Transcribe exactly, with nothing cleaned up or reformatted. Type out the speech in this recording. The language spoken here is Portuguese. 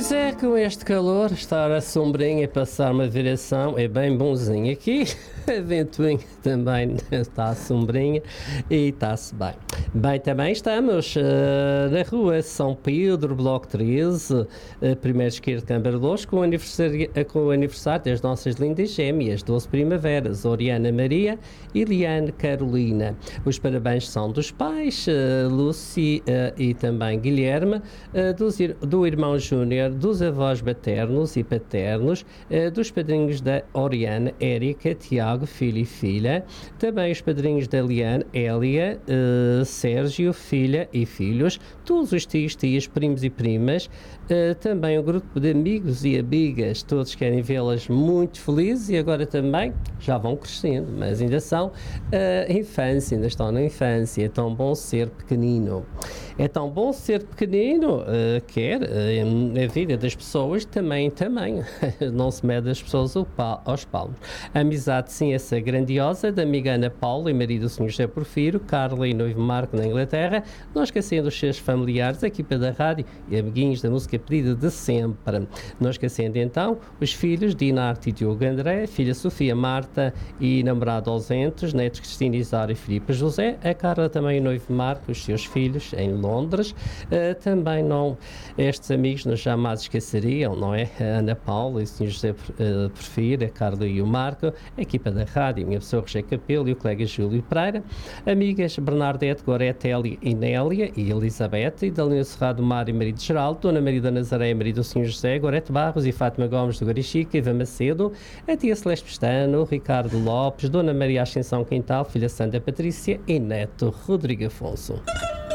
Pois é, com este calor, estar a sombrinha e passar uma viração é bem bonzinho. Aqui, a ventoinha também está a sombrinha e está-se bem. Bem, também estamos uh, na rua São Pedro, Bloco treze, uh, primeira esquerda de Câmara de Lourdes, com o aniversário, uh, com o aniversário das nossas lindas gêmeas, doze primaveras, Oriana Maria e Liane Carolina. Os parabéns são dos pais, uh, Lucy uh, e também Guilherme, uh, dos, do irmão Júnior, dos avós maternos e paternos, uh, dos padrinhos da Oriana, Érica, Tiago, filho e filha, também os padrinhos da Liane, Hélia, uh, Sérgio, filha e filhos, todos os tios, tias, primos e primas, uh, também um grupo de amigos e amigas, todos querem vê-las muito felizes e agora também já vão crescendo, mas ainda são uh, infância, ainda estão na infância, é tão bom ser pequenino. É tão bom ser pequenino, uh, quer uh, a vida das pessoas também, também, não se mede as pessoas ao pal, aos palmos. A amizade sim, essa grandiosa, da amiga Ana Paula e marido do senhor José Porfiro, Carla e noivo Marco na Inglaterra, não esquecendo os seus familiares, a equipa da rádio e amiguinhos da música pedida de sempre. Não esquecendo então os filhos Dinarte e Diogo André, filha Sofia Marta e namorado ausentes, netos Cristina Isara e Filipe José, a Carla também o noivo Marco, os seus filhos em Londres, uh, também não, estes amigos não jamais esqueceriam, não é? A Ana Paula e o senhor José uh, Porfiro, a Carla e o Marco, a equipa da rádio, a minha pessoa Roger Capelo e o colega Júlio Pereira, amigas Bernardete, Gorete, Elia e Nélia e Elizabeth, e da linha Cerrado Mar e marido Geraldo, Dona Maria da Nazaré e marido do senhor José, Gorete Barros e Fátima Gomes do Garichica, Iva Macedo, a tia Celeste Pestano, Ricardo Lopes, Dona Maria Ascensão Quintal, filha Sandra Patrícia e neto Rodrigo Afonso.